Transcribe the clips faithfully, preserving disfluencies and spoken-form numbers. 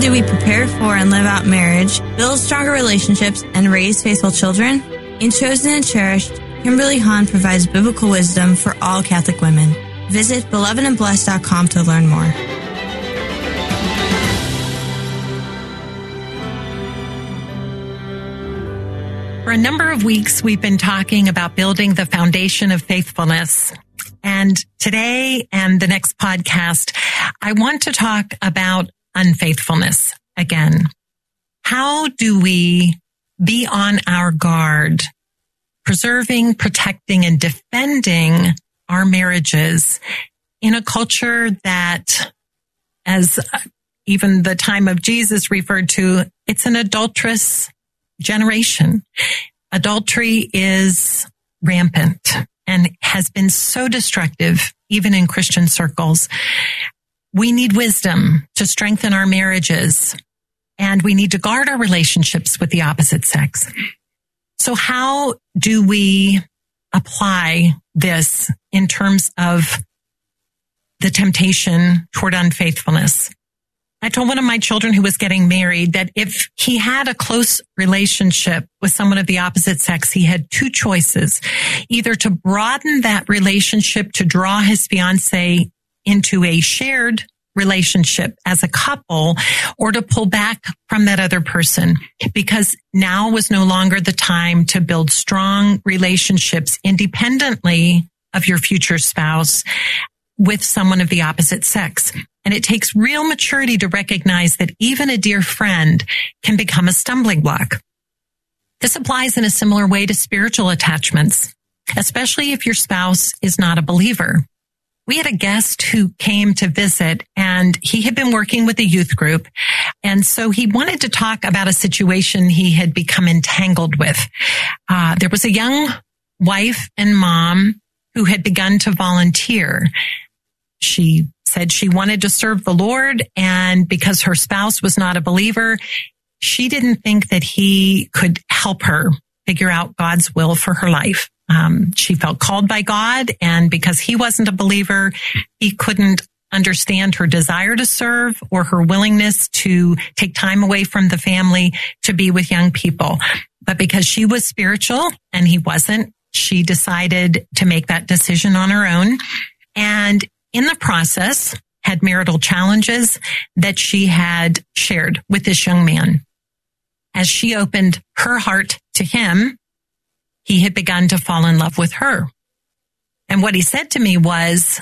do we prepare for and live out marriage, build stronger relationships, and raise faithful children? In Chosen and Cherished, Kimberly Hahn provides biblical wisdom for all Catholic women. Visit beloved and blessed dot com to learn more. For a number of weeks, we've been talking about building the foundation of faithfulness. And today and the next podcast, I want to talk about unfaithfulness again. How do we be on our guard, preserving, protecting, and defending our marriages in a culture that, as even the time of Jesus referred to, it's an adulterous generation. Adultery is rampant and has been so destructive, even in Christian circles. We need wisdom to strengthen our marriages, and we need to guard our relationships with the opposite sex. So how do we apply this in terms of the temptation toward unfaithfulness? I told one of my children who was getting married that if he had a close relationship with someone of the opposite sex, he had two choices: either to broaden that relationship to draw his fiancée into a shared relationship as a couple, or to pull back from that other person, because now was no longer the time to build strong relationships independently of your future spouse with someone of the opposite sex. And it takes real maturity to recognize that even a dear friend can become a stumbling block. This applies in a similar way to spiritual attachments, especially if your spouse is not a believer. We had a guest who came to visit, and he had been working with a youth group. And so he wanted to talk about a situation he had become entangled with. Uh, there was a young wife and mom who had begun to volunteer. She said she wanted to serve the Lord, and because her spouse was not a believer, she didn't think that he could help her figure out God's will for her life. Um, she felt called by God, and because he wasn't a believer, he couldn't understand her desire to serve or her willingness to take time away from the family to be with young people. But because she was spiritual and he wasn't, she decided to make that decision on her own. And in the process, had marital challenges that she had shared with this young man. As she opened her heart to him, he had begun to fall in love with her. And what he said to me was,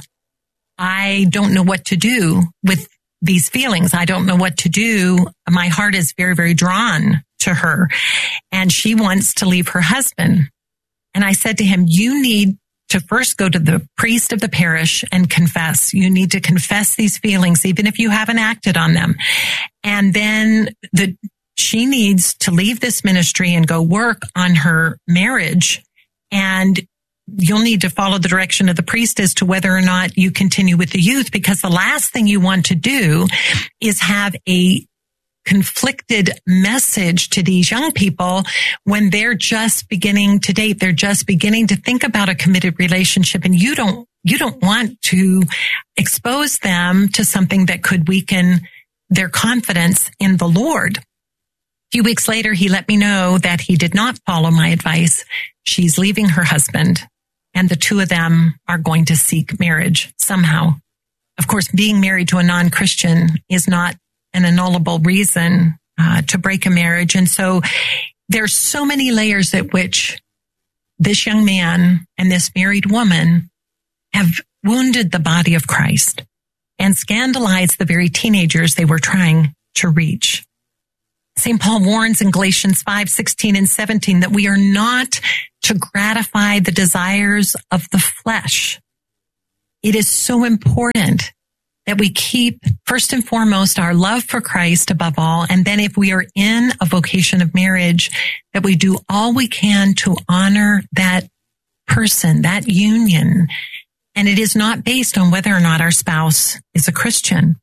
I don't know what to do with these feelings. I don't know what to do. My heart is very, very drawn to her, and she wants to leave her husband. And I said to him, you need to first go to the priest of the parish and confess. You need to confess these feelings, even if you haven't acted on them. And then the she needs to leave this ministry and go work on her marriage. And you'll need to follow the direction of the priest as to whether or not you continue with the youth, because the last thing you want to do is have a conflicted message to these young people when they're just beginning to date. They're just beginning to think about a committed relationship, and you don't, you don't want to expose them to something that could weaken their confidence in the Lord. A few weeks later, he let me know that he did not follow my advice. She's leaving her husband, and the two of them are going to seek marriage somehow. Of course, being married to a non-Christian is not an annullable reason uh, to break a marriage. And so there's so many layers at which this young man and this married woman have wounded the body of Christ and scandalized the very teenagers they were trying to reach. Saint Paul warns in Galatians five, sixteen and seventeen that we are not to gratify the desires of the flesh. It is so important that we keep, first and foremost, our love for Christ above all. And then if we are in a vocation of marriage, that we do all we can to honor that person, that union. And it is not based on whether or not our spouse is a Christian.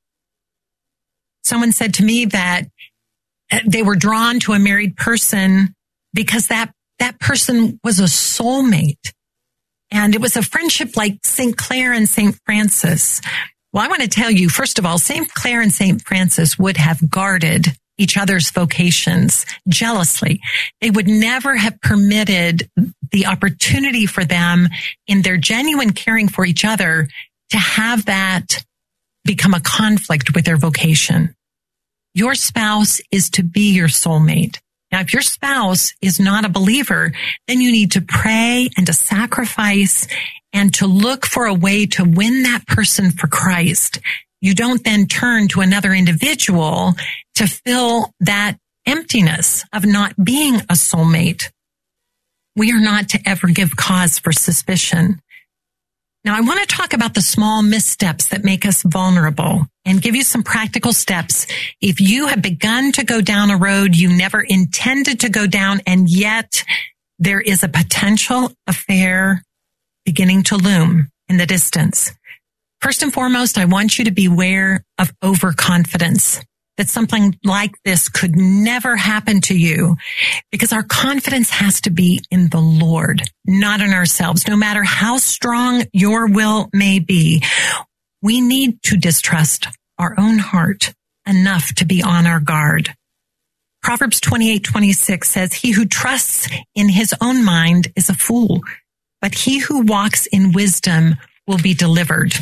Someone said to me that they were drawn to a married person because that, that person was a soulmate. And it was a friendship like Saint Clare and Saint Francis, Well, I want to tell you, first of all, Saint Clare and Saint Francis would have guarded each other's vocations jealously. They would never have permitted the opportunity for them in their genuine caring for each other to have that become a conflict with their vocation. Your spouse is to be your soulmate. Now, if your spouse is not a believer, then you need to pray and to sacrifice and to look for a way to win that person for Christ. You don't then turn to another individual to fill that emptiness of not being a soulmate. We are not to ever give cause for suspicion. Now, I want to talk about the small missteps that make us vulnerable and give you some practical steps. If you have begun to go down a road you never intended to go down, and yet there is a potential affair beginning to loom in the distance. First and foremost, I want you to beware of overconfidence, that something like this could never happen to you, because our confidence has to be in the Lord, not in ourselves. No matter how strong your will may be, we need to distrust our own heart enough to be on our guard. Proverbs twenty-eight twenty-six says, "He who trusts in his own mind is a fool, but he who walks in wisdom will be delivered."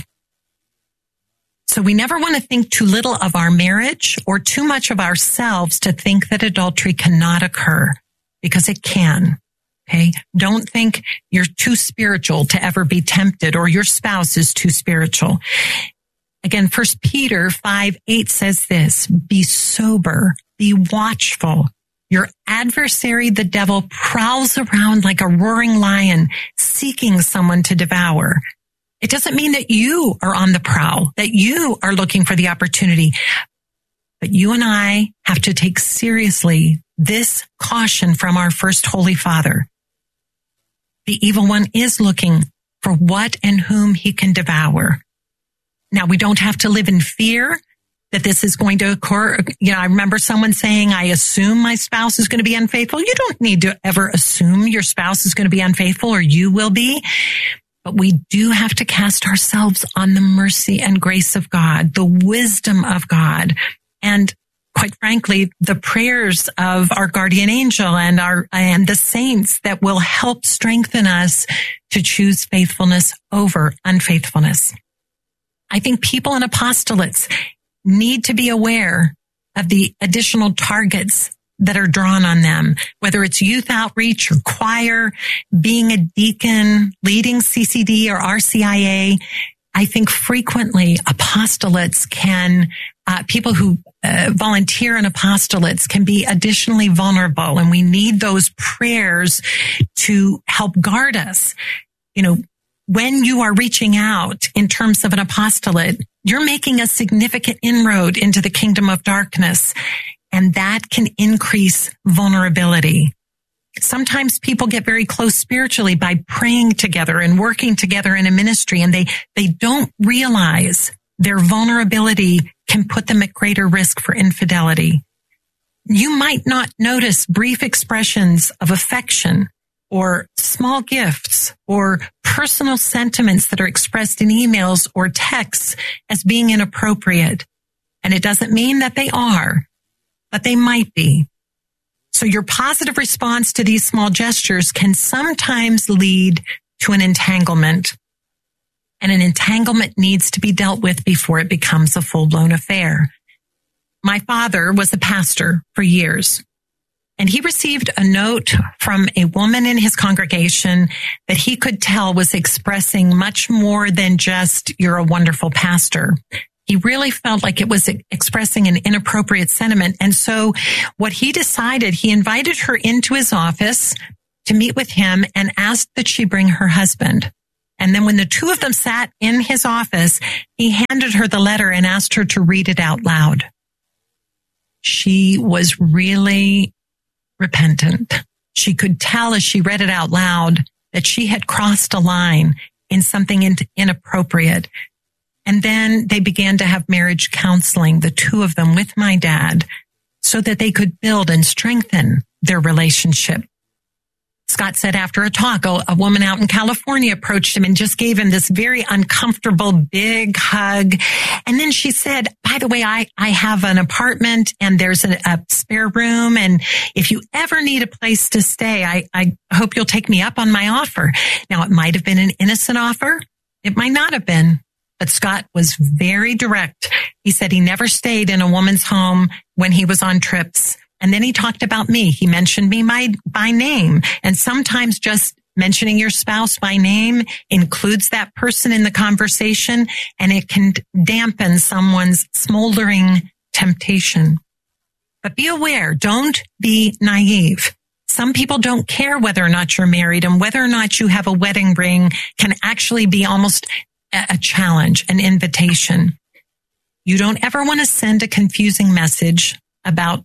So we never want to think too little of our marriage or too much of ourselves to think that adultery cannot occur, because it can. Okay. Don't think you're too spiritual to ever be tempted, or your spouse is too spiritual. Again, First Peter five eight says this, "Be sober, be watchful. Your adversary, the devil, prowls around like a roaring lion, seeking someone to devour." It doesn't mean that you are on the prowl, that you are looking for the opportunity. But you and I have to take seriously this caution from our first Holy Father. The evil one is looking for what and whom he can devour. Now, we don't have to live in fear that this is going to occur. You know, I remember someone saying, "I assume my spouse is going to be unfaithful." You don't need to ever assume your spouse is going to be unfaithful, or you will be. But we do have to cast ourselves on the mercy and grace of God, the wisdom of God, and quite frankly, the prayers of our guardian angel and our and the saints that will help strengthen us to choose faithfulness over unfaithfulness. I think people in apostolates need to be aware of the additional targets that are drawn on them, whether it's youth outreach or choir, being a deacon, leading C C D or R C I A. I think frequently apostolates can, uh, people who uh, volunteer in apostolates can be additionally vulnerable, and we need those prayers to help guard us. You know, when you are reaching out in terms of an apostolate, you're making a significant inroad into the kingdom of darkness. And that can increase vulnerability. Sometimes people get very close spiritually by praying together and working together in a ministry, and they, they don't realize their vulnerability can put them at greater risk for infidelity. You might not notice brief expressions of affection or small gifts or personal sentiments that are expressed in emails or texts as being inappropriate. And it doesn't mean that they are, but they might be. So your positive response to these small gestures can sometimes lead to an entanglement. And an entanglement needs to be dealt with before it becomes a full-blown affair. My father was a pastor for years, and he received a note from a woman in his congregation that he could tell was expressing much more than just, "You're a wonderful pastor." He really felt like it was expressing an inappropriate sentiment. And so what he decided, he invited her into his office to meet with him and asked that she bring her husband. And then when the two of them sat in his office, he handed her the letter and asked her to read it out loud. She was really repentant. She could tell as she read it out loud that she had crossed a line in something inappropriate. And then they began to have marriage counseling, the two of them with my dad, so that they could build and strengthen their relationship. It's Scott said after a talk, a, a woman out in California approached him and just gave him this very uncomfortable big hug. And then she said, by the way, I, I have an apartment and there's a, a spare room. And if you ever need a place to stay, I, I hope you'll take me up on my offer. Now, it might have been an innocent offer. It might not have been. But Scott was very direct. He said he never stayed in a woman's home when he was on trips. And then he talked about me. He mentioned me my, by name. And sometimes just mentioning your spouse by name includes that person in the conversation, and it can dampen someone's smoldering temptation. But be aware, don't be naive. Some people don't care whether or not you're married, and whether or not you have a wedding ring can actually be almost a challenge, an invitation. You don't ever want to send a confusing message about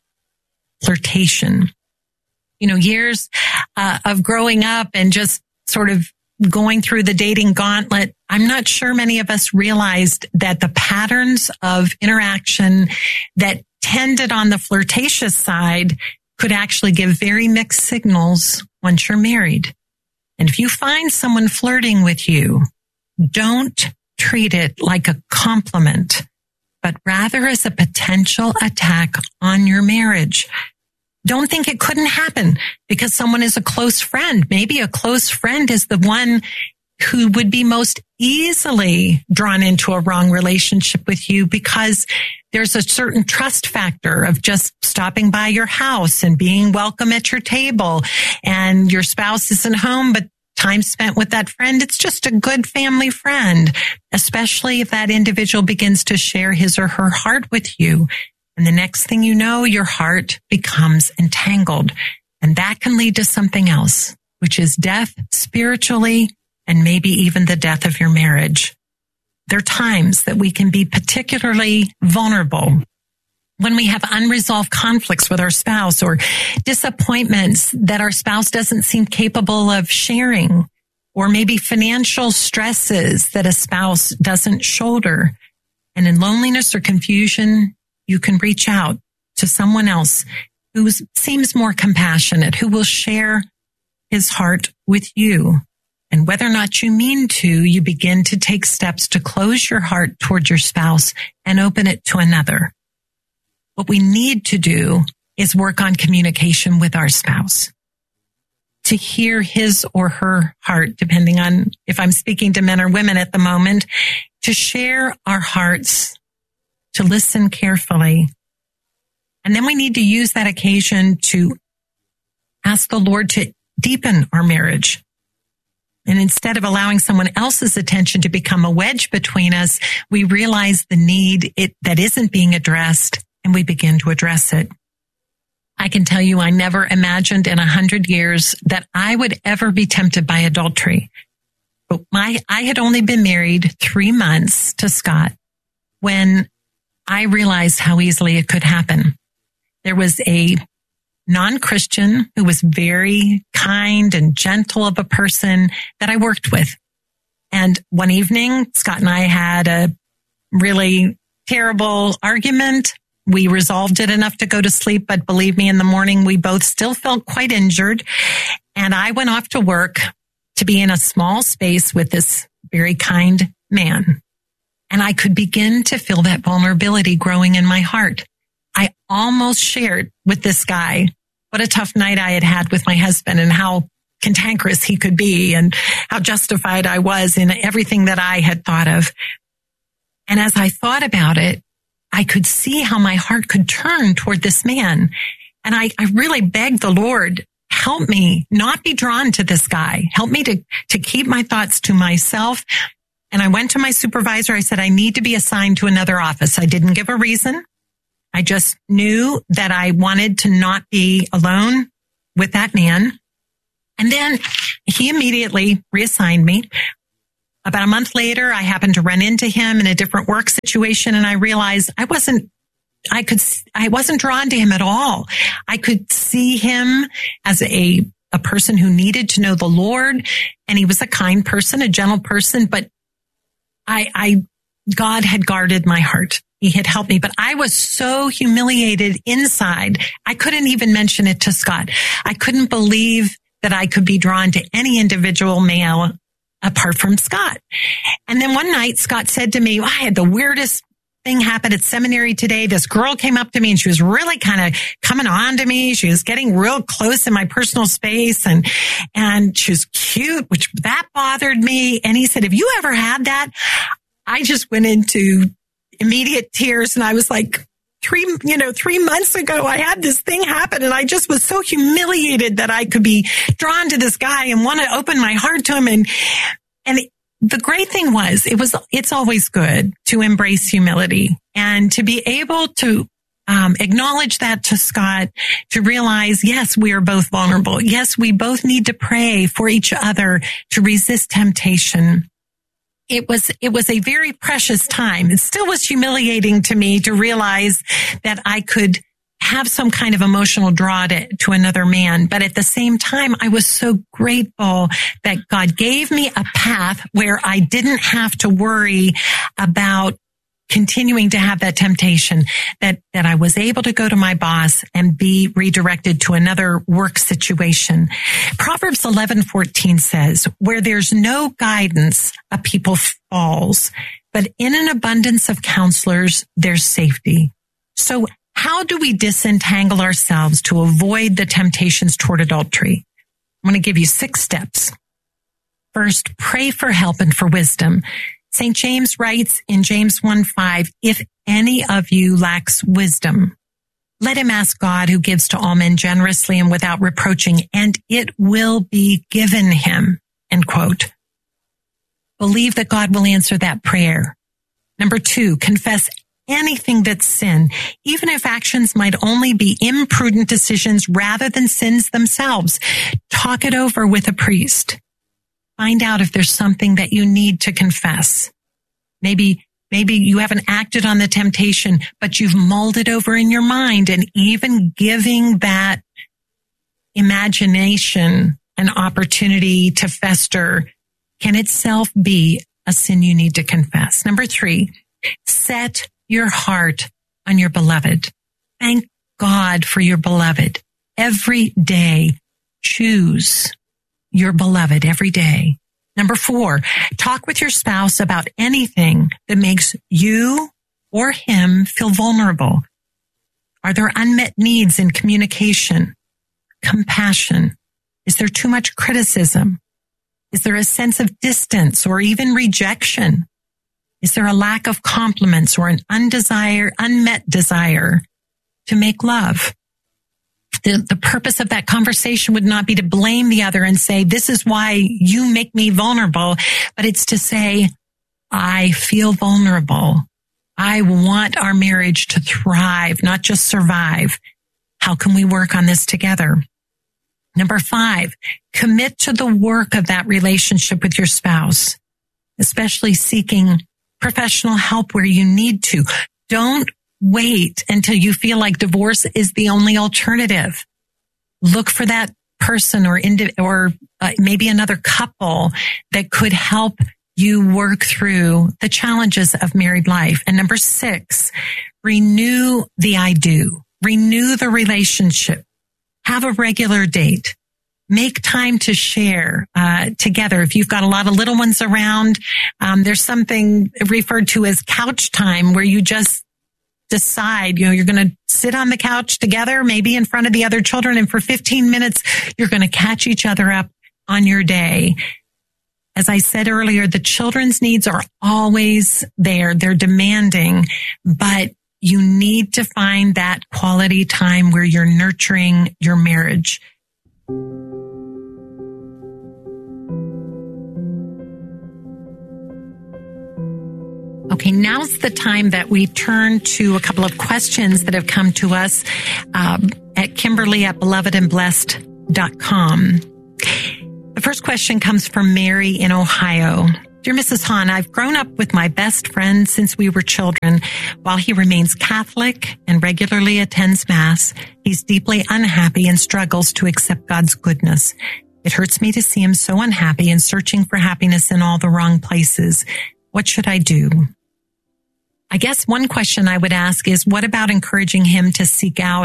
flirtation. You know, years uh, of growing up and just sort of going through the dating gauntlet, I'm not sure many of us realized that the patterns of interaction that tended on the flirtatious side could actually give very mixed signals once you're married. And if you find someone flirting with you, don't treat it like a compliment, but rather as a potential attack on your marriage. Don't think it couldn't happen because someone is a close friend. Maybe a close friend is the one who would be most easily drawn into a wrong relationship with you because there's a certain trust factor of just stopping by your house and being welcome at your table, and your spouse isn't home, but time spent with that friend, it's just a good family friend, especially if that individual begins to share his or her heart with you. And the next thing you know, your heart becomes entangled. And that can lead to something else, which is death spiritually, and maybe even the death of your marriage. There are times that we can be particularly vulnerable when we have unresolved conflicts with our spouse, or disappointments that our spouse doesn't seem capable of sharing, or maybe financial stresses that a spouse doesn't shoulder. And in loneliness or confusion, you can reach out to someone else who seems more compassionate, who will share his heart with you. And whether or not you mean to, you begin to take steps to close your heart toward your spouse and open it to another. What we need to do is work on communication with our spouse, to hear his or her heart, depending on if I'm speaking to men or women at the moment, to share our hearts, to listen carefully. And then we need to use that occasion to ask the Lord to deepen our marriage. And instead of allowing someone else's attention to become a wedge between us, we realize the need it, that isn't being addressed, and we begin to address it. I can tell you, I never imagined in a hundred years that I would ever be tempted by adultery. But my, I had only been married three months to Scott when I realized how easily it could happen. There was a non-Christian who was very kind and gentle of a person that I worked with. And one evening, Scott and I had a really terrible argument. We resolved it enough to go to sleep, but believe me, in the morning, we both still felt quite injured. And I went off to work to be in a small space with this very kind man. And I could begin to feel that vulnerability growing in my heart. I almost shared with this guy what a tough night I had had with my husband and how cantankerous he could be and how justified I was in everything that I had thought of. And as I thought about it, I could see how my heart could turn toward this man. And I, I really begged the Lord, help me not be drawn to this guy. Help me to, to keep my thoughts to myself. And I went to my supervisor. I said, I need to be assigned to another office. I didn't give a reason. I just knew that I wanted to not be alone with that man. And then he immediately reassigned me. About a month later, I happened to run into him in a different work situation, and I realized I wasn't, I could, I wasn't drawn to him at all. I could see him as a, a person who needed to know the Lord, and he was a kind person, a gentle person, but I, I, God had guarded my heart. He had helped me, but I was so humiliated inside. I couldn't even mention it to Scott. I couldn't believe that I could be drawn to any individual male apart from Scott. And then one night, Scott said to me, I had the weirdest thing happen at seminary today. This girl came up to me and she was really kind of coming on to me. She was getting real close in my personal space and, and she was cute, which that bothered me. And he said, have you ever had that? I just went into immediate tears and I was like, three, you know, three months ago, I had this thing happen and I just was so humiliated that I could be drawn to this guy and want to open my heart to him. And, and the great thing was, it was, it's always good to embrace humility and to be able to um, acknowledge that to Scott, to realize, yes, we are both vulnerable. Yes, we both need to pray for each other to resist temptation. It was, it was a very precious time. It still was humiliating to me to realize that I could have some kind of emotional draw to, to another man. But at the same time, I was so grateful that God gave me a path where I didn't have to worry about continuing to have that temptation, that, that I was able to go to my boss and be redirected to another work situation. Proverbs eleven fourteen says, where there's no guidance, a people falls, but in an abundance of counselors, there's safety. So how do we disentangle ourselves to avoid the temptations toward adultery? I'm going to give you six steps. First, pray for help and for wisdom. Saint James writes in James one five, if any of you lacks wisdom, let him ask God who gives to all men generously and without reproaching, and it will be given him, end quote. Believe that God will answer that prayer. Number two, confess anything that's sin, even if actions might only be imprudent decisions rather than sins themselves. Talk it over with a priest. Find out if there's something that you need to confess. Maybe, maybe you haven't acted on the temptation, but you've mulled it over in your mind, and even giving that imagination an opportunity to fester can itself be a sin you need to confess. Number three, set your heart on your beloved. Thank God for your beloved. Every day, choose your beloved every day. Number four, talk with your spouse about anything that makes you or him feel vulnerable. Are there unmet needs in communication? Compassion? Is there too much criticism? Is there a sense of distance or even rejection? Is there a lack of compliments or an undesired, unmet desire to make love? The, the purpose of that conversation would not be to blame the other and say, this is why you make me vulnerable, but it's to say, I feel vulnerable. I want our marriage to thrive, not just survive. How can we work on this together? Number five, commit to the work of that relationship with your spouse, especially seeking professional help where you need to. Don't wait until you feel like divorce is the only alternative. Look for that person or indi- or uh, maybe another couple that could help you work through the challenges of married life. And number six, renew the I do. Renew the relationship. Have a regular date. Make time to share uh, together. If you've got a lot of little ones around, um, there's something referred to as couch time where you just decide, you know, you're going to sit on the couch together, maybe in front of the other children, and for fifteen minutes, you're going to catch each other up on your day. As I said earlier, the children's needs are always there. They're demanding, but you need to find that quality time where you're nurturing your marriage. Okay, now's the time that we turn to a couple of questions that have come to us um, at Kimberly at beloved and blessed dot com. The first question comes from Mary in Ohio. Dear Missus Hahn, I've grown up with my best friend since we were children. While he remains Catholic and regularly attends Mass, he's deeply unhappy and struggles to accept God's goodness. It hurts me to see him so unhappy and searching for happiness in all the wrong places. What should I do? I guess one question I would ask is, what about encouraging him to seek out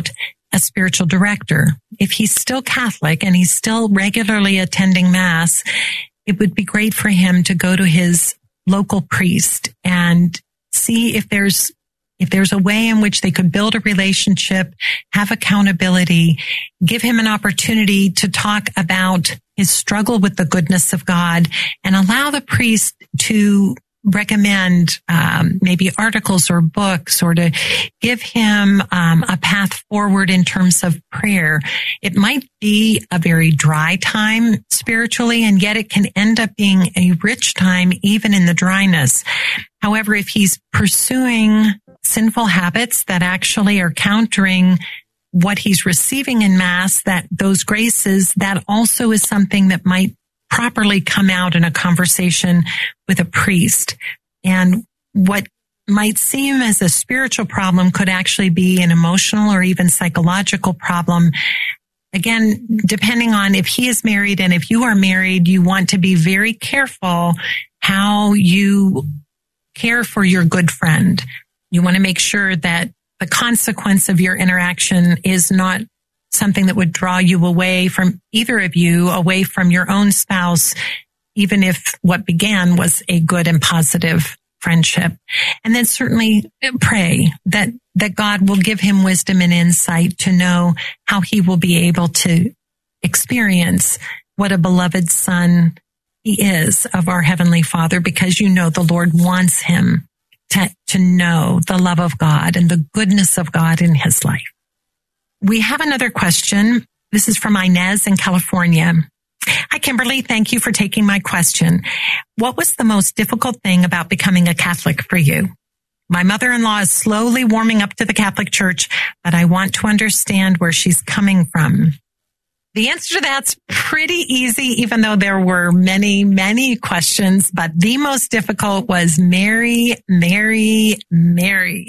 a spiritual director. If he's still Catholic and he's still regularly attending Mass, it would be great for him to go to his local priest and see if there's if there's a way in which they could build a relationship, have accountability, give him an opportunity to talk about his struggle with the goodness of God, and allow the priest to recommend um, maybe articles or books, or to give him um, a path forward in terms of prayer. It might be a very dry time spiritually, and yet it can end up being a rich time even in the dryness. However, if he's pursuing sinful habits that actually are countering what he's receiving in Mass, that those graces, that also is something that might properly come out in a conversation with a priest. And what might seem as a spiritual problem could actually be an emotional or even psychological problem. Again, depending on if he is married, and if you are married, you want to be very careful how you care for your good friend. You want to make sure that the consequence of your interaction is not something that would draw you away from either of you, away from your own spouse, even if what began was a good and positive friendship. And then certainly pray that, that God will give him wisdom and insight to know how he will be able to experience what a beloved son he is of our Heavenly Father, because you know the Lord wants him to, to know the love of God and the goodness of God in his life. We have another question. This is from Inez in California. Hi, Kimberly. Thank you for taking my question. What was the most difficult thing about becoming a Catholic for you? My mother-in-law is slowly warming up to the Catholic Church, but I want to understand where she's coming from. The answer to that's pretty easy, even though there were many, many questions, but the most difficult was Mary, Mary, Mary.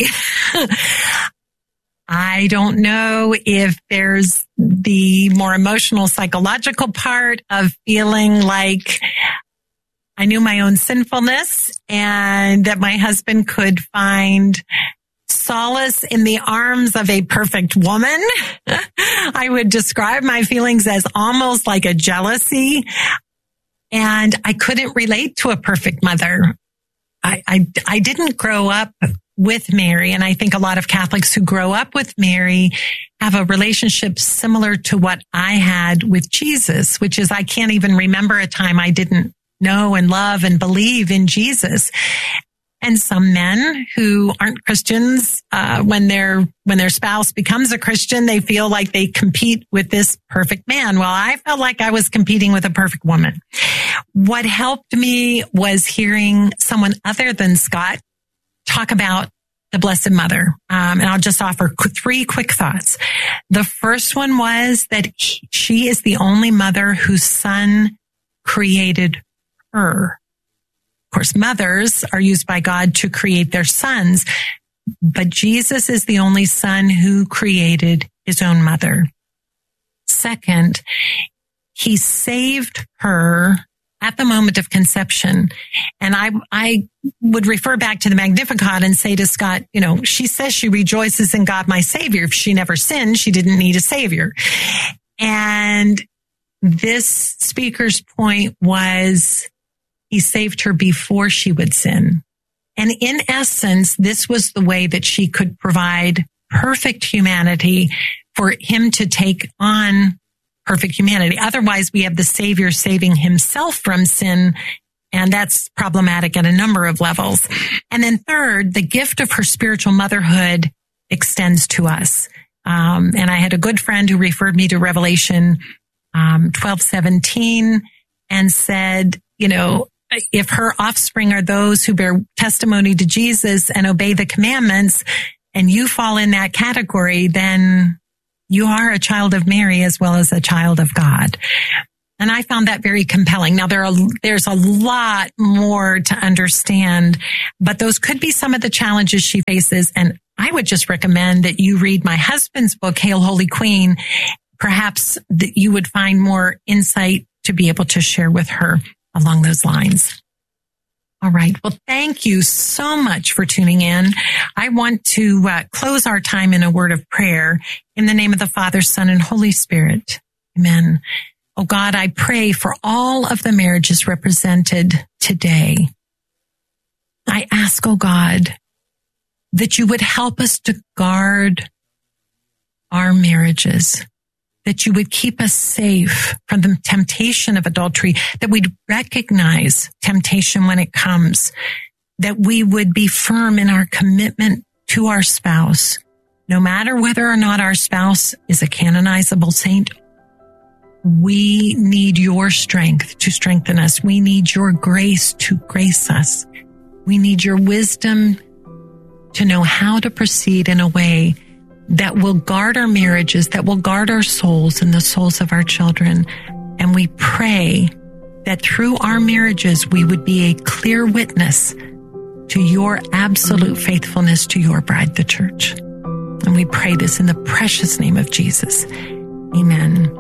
I don't know if there's the more emotional, psychological part of feeling like I knew my own sinfulness and that my husband could find solace in the arms of a perfect woman. I would describe my feelings as almost like a jealousy, and I couldn't relate to a perfect mother. I, I, I didn't grow up with Mary, and I think a lot of Catholics who grow up with Mary have a relationship similar to what I had with Jesus, which is I can't even remember a time I didn't know and love and believe in Jesus. And some men who aren't Christians, uh, when their when their spouse becomes a Christian, they feel like they compete with this perfect man. Well, I felt like I was competing with a perfect woman. What helped me was hearing someone other than Scott talk about the Blessed Mother. Um, and I'll just offer three quick thoughts. The first one was that he, she is the only mother whose son created her. Of course, mothers are used by God to create their sons, but Jesus is the only son who created his own mother. Second, he saved her at the moment of conception. And I, I would refer back to the Magnificat and say to Scott, you know, she says she rejoices in God, my Savior. If she never sinned, she didn't need a Savior. And this speaker's point was, he saved her before she would sin. And in essence, this was the way that she could provide perfect humanity for him to take on perfect humanity. Otherwise, we have the Savior saving himself from sin, and that's problematic at a number of levels. And then third, the gift of her spiritual motherhood extends to us. Um, and I had a good friend who referred me to Revelation um, twelve seventeen and said, you know, if her offspring are those who bear testimony to Jesus and obey the commandments, and you fall in that category, then you are a child of Mary as well as a child of God. And I found that very compelling. Now, there are, there's a lot more to understand, but those could be some of the challenges she faces. And I would just recommend that you read my husband's book, Hail, Holy Queen. Perhaps that you would find more insight to be able to share with her along those lines. All right. Well, thank you so much for tuning in. I want to uh, close our time in a word of prayer in the name of the Father, Son, and Holy Spirit. Amen. Oh God, I pray for all of the marriages represented today. I ask, oh God, that you would help us to guard our marriages, that you would keep us safe from the temptation of adultery, that we'd recognize temptation when it comes, that we would be firm in our commitment to our spouse, no matter whether or not our spouse is a canonizable saint. We need your strength to strengthen us. We need your grace to grace us. We need your wisdom to know how to proceed in a way that will guard our marriages, that will guard our souls and the souls of our children. And we pray that through our marriages, we would be a clear witness to your absolute faithfulness to your bride, the church. And we pray this in the precious name of Jesus. Amen.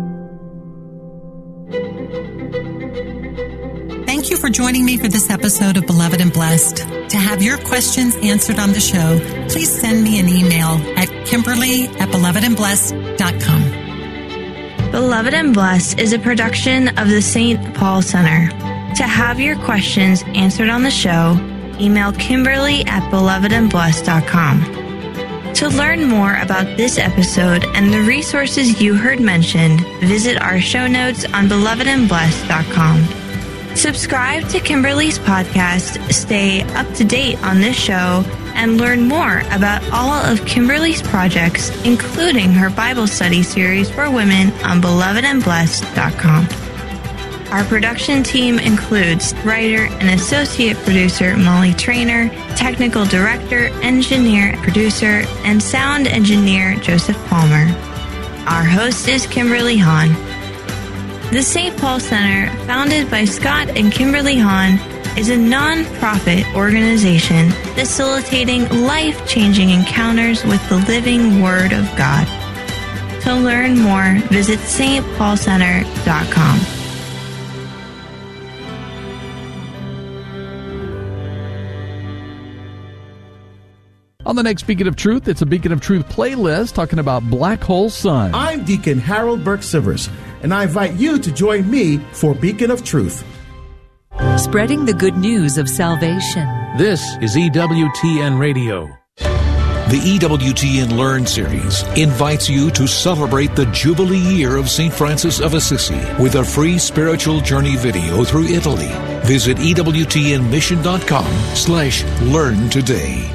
Thank you for joining me for this episode of Beloved and Blessed. To have your questions answered on the show, please send me an email at Kimberly at beloved and blessed dot com. Beloved and Blessed is a production of the Saint Paul Center. To have your questions answered on the show, email Kimberly at beloved and blessed dot com. To learn more about this episode and the resources you heard mentioned, visit our show notes on beloved and blessed dot com. Subscribe to Kimberly's podcast, stay up to date on this show, and learn more about all of Kimberly's projects, including her Bible study series for women on beloved and blessed dot com. Our production team includes writer and associate producer Molly Trainer, technical director, engineer, producer, and sound engineer Joseph Palmer. Our host is Kimberly Hahn. The Saint Paul Center, founded by Scott and Kimberly Hahn, is a non-profit organization facilitating life-changing encounters with the living Word of God. To learn more, visit S T paul center dot com. On the next Beacon of Truth, it's a Beacon of Truth playlist talking about Black Hole Sun. I'm Deacon Harold Burke-Sivers, and I invite you to join me for Beacon of Truth. Spreading the good news of salvation. This is E W T N Radio. The E W T N Learn series invites you to celebrate the Jubilee year of Saint Francis of Assisi with a free spiritual journey video through Italy. Visit E W T N mission dot com slash learn today.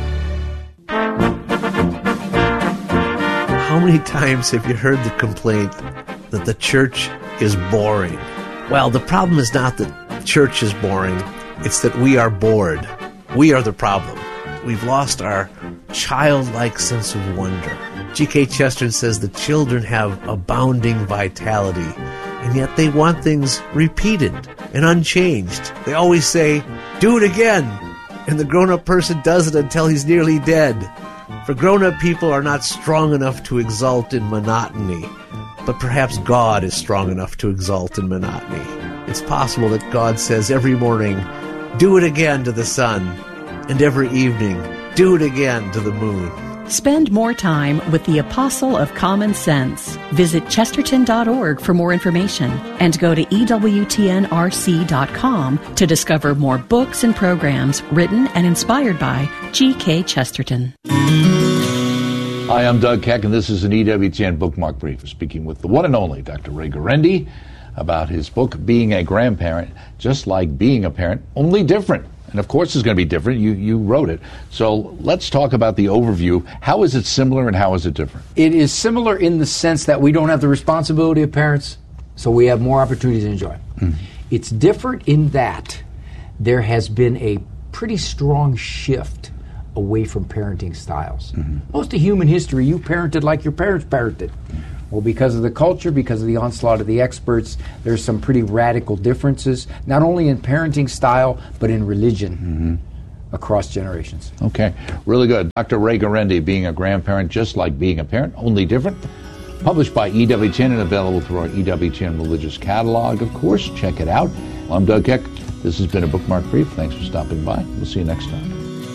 How many times have you heard the complaint that the church is boring? Well, the problem is not that church is boring. It's that we are bored. We are the problem. We've lost our childlike sense of wonder. G K Chesterton says the children have abounding vitality, and yet they want things repeated and unchanged. They always say, do it again, and the grown-up person does it until he's nearly dead. For grown-up people are not strong enough to exult in monotony, but perhaps God is strong enough to exult in monotony. It's possible that God says every morning, do it again to the sun, and every evening, do it again to the moon. Spend more time with the Apostle of Common Sense. Visit chesterton dot org for more information and go to E W T N R C dot com to discover more books and programs written and inspired by G K Chesterton. Hi, I'm Doug Keck, and this is an E W T N Bookmark Brief. We're speaking with the one and only Doctor Ray Guarendi about his book, Being a Grandparent, Just Like Being a Parent, Only Different. And of course it's going to be different. You you wrote it. So let's talk about the overview. How is it similar and how is it different? It is similar in the sense that we don't have the responsibility of parents, so we have more opportunities to enjoy. Mm-hmm. It's different in that there has been a pretty strong shift away from parenting styles. Mm-hmm. Most of human history, you parented like your parents parented. Mm-hmm. Well, because of the culture, because of the onslaught of the experts, there's some pretty radical differences, not only in parenting style, but in religion mm-hmm. across generations. Okay, really good. Doctor Ray Guarendi, Being a Grandparent, Just Like Being a Parent, Only Different. Published by E W T N and available through our E W T N Religious Catalog. Of course, check it out. I'm Doug Keck. This has been a Bookmark Brief. Thanks for stopping by. We'll see you next time.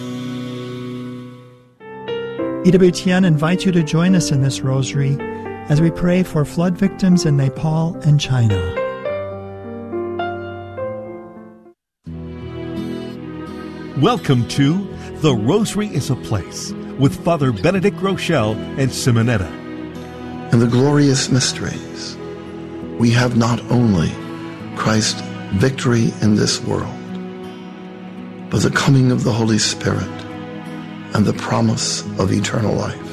E W T N invites you to join us in this rosary as we pray for flood victims in Nepal and China. Welcome to The Rosary is a Place with Father Benedict Groeschel and Simonetta. In the glorious mysteries, we have not only Christ's victory in this world, but the coming of the Holy Spirit and the promise of eternal life.